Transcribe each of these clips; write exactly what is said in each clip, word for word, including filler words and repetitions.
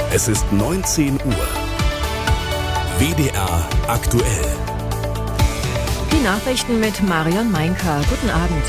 Es ist neunzehn Uhr. W D R aktuell. Die Nachrichten mit Marion Meinker. Guten Abend.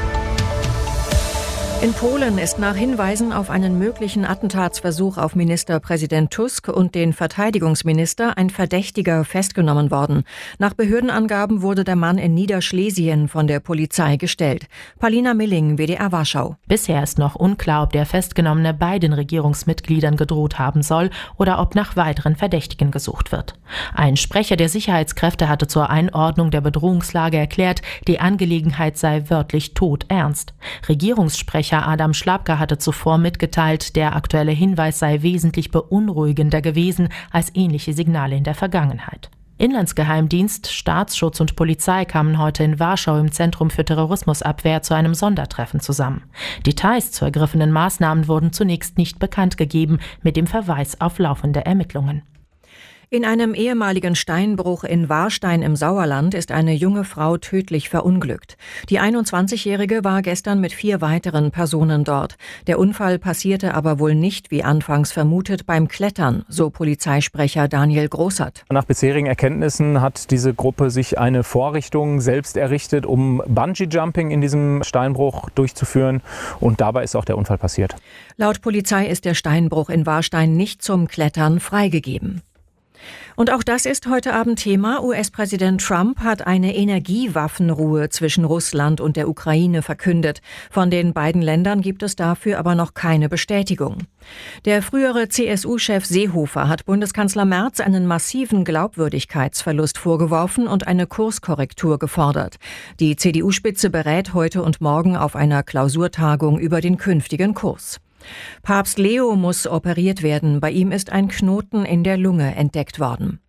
In Polen ist nach Hinweisen auf einen möglichen Attentatsversuch auf Ministerpräsident Tusk und den Verteidigungsminister ein Verdächtiger festgenommen worden. Nach Behördenangaben wurde der Mann in Niederschlesien von der Polizei gestellt. Paulina Milling, W D R Warschau. Bisher ist noch unklar, ob der Festgenommene beiden Regierungsmitgliedern gedroht haben soll oder ob nach weiteren Verdächtigen gesucht wird. Ein Sprecher der Sicherheitskräfte hatte zur Einordnung der Bedrohungslage erklärt, die Angelegenheit sei wörtlich todernst. Regierungssprecher Adam Szłapka hatte zuvor mitgeteilt, der aktuelle Hinweis sei wesentlich beunruhigender gewesen als ähnliche Signale in der Vergangenheit. Inlandsgeheimdienst, Staatsschutz und Polizei kamen heute in Warschau im Zentrum für Terrorismusabwehr zu einem Sondertreffen zusammen. Details zu ergriffenen Maßnahmen wurden zunächst nicht bekannt gegeben, mit dem Verweis auf laufende Ermittlungen. In einem ehemaligen Steinbruch in Warstein im Sauerland ist eine junge Frau tödlich verunglückt. Die einundzwanzigjährige war gestern mit vier weiteren Personen dort. Der Unfall passierte aber wohl nicht, wie anfangs vermutet, beim Klettern, so Polizeisprecher Daniel Großert. Nach bisherigen Erkenntnissen hat diese Gruppe sich eine Vorrichtung selbst errichtet, um Bungee-Jumping in diesem Steinbruch durchzuführen. Und dabei ist auch der Unfall passiert. Laut Polizei ist der Steinbruch in Warstein nicht zum Klettern freigegeben. Und auch das ist heute Abend Thema. U S-Präsident Trump hat eine Energiewaffenruhe zwischen Russland und der Ukraine verkündet. Von den beiden Ländern gibt es dafür aber noch keine Bestätigung. Der frühere C S U-Chef Seehofer hat Bundeskanzler Merz einen massiven Glaubwürdigkeitsverlust vorgeworfen und eine Kurskorrektur gefordert. Die C D U-Spitze berät heute und morgen auf einer Klausurtagung über den künftigen Kurs. Papst Leo muss operiert werden. Bei ihm ist ein Knoten in der Lunge entdeckt worden.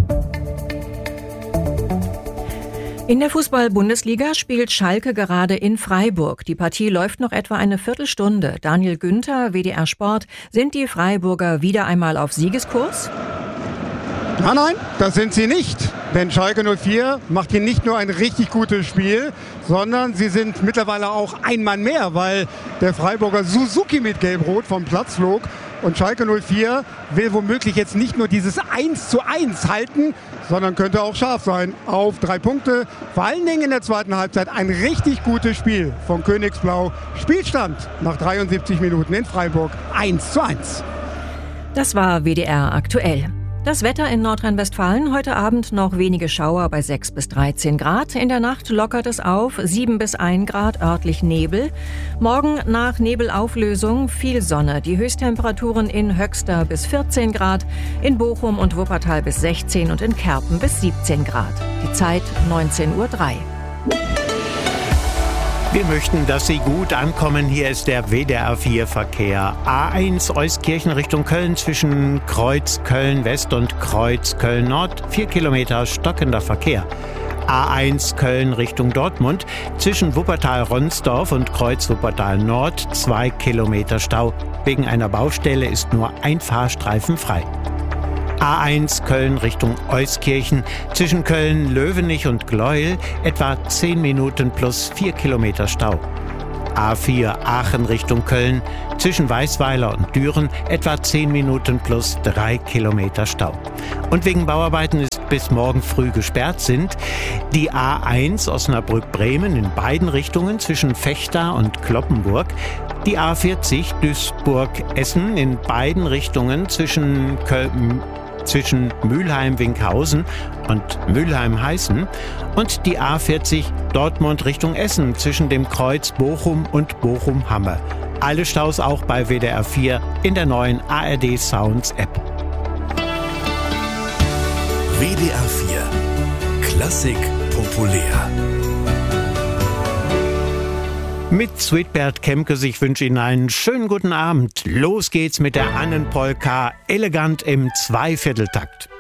In der Fußball-Bundesliga spielt Schalke gerade in Freiburg. Die Partie läuft noch etwa eine Viertelstunde. Daniel Günther, W D R Sport. Sind die Freiburger wieder einmal auf Siegeskurs? Nein, nein, das sind sie nicht. Denn Schalke null vier macht hier nicht nur ein richtig gutes Spiel, sondern sie sind mittlerweile auch ein Mann mehr, weil der Freiburger Suzuki mit Gelb-Rot vom Platz flog. Und Schalke null vier will womöglich jetzt nicht nur dieses eins zu eins halten, sondern könnte auch scharf sein auf drei Punkte. Vor allen Dingen in der zweiten Halbzeit ein richtig gutes Spiel von Königsblau. Spielstand nach dreiundsiebzig Minuten in Freiburg eins zu eins. Das war W D R aktuell. Das Wetter in Nordrhein-Westfalen: heute Abend noch wenige Schauer bei sechs bis dreizehn Grad. In der Nacht lockert es auf, sieben bis ein Grad, örtlich Nebel. Morgen nach Nebelauflösung viel Sonne. Die Höchsttemperaturen in Höxter bis vierzehn Grad, in Bochum und Wuppertal bis sechzehn und in Kerpen bis siebzehn Grad. Die Zeit neunzehn Uhr drei. Wir möchten, dass Sie gut ankommen. Hier ist der W D R vier Verkehr. A eins Euskirchen Richtung Köln zwischen Kreuz Köln West und Kreuz Köln Nord. Vier Kilometer stockender Verkehr. A eins Köln Richtung Dortmund zwischen Wuppertal-Ronsdorf und Kreuz Wuppertal Nord. Zwei Kilometer Stau. Wegen einer Baustelle ist nur ein Fahrstreifen frei. A eins Köln Richtung Euskirchen zwischen Köln-Löwenich und Gleuel etwa zehn Minuten plus vier Kilometer Stau. A vier Aachen Richtung Köln zwischen Weißweiler und Düren etwa zehn Minuten plus drei Kilometer Stau. Und wegen Bauarbeiten ist bis morgen früh gesperrt sind die A eins Osnabrück-Bremen in beiden Richtungen zwischen Vechta und Cloppenburg, die A vierzig Duisburg-Essen in beiden Richtungen zwischen Köln zwischen Mülheim-Winkhausen und Mülheim-Heißen und die A vierzig Dortmund Richtung Essen zwischen dem Kreuz Bochum und Bochum-Hamme. Alle Staus auch bei W D R vier in der neuen A R D Sounds App. W D R vier Klassik populär. Mit Sweetbert Kemkes, ich wünsche Ihnen einen schönen guten Abend. Los geht's mit der Annenpolka, elegant im Zweivierteltakt.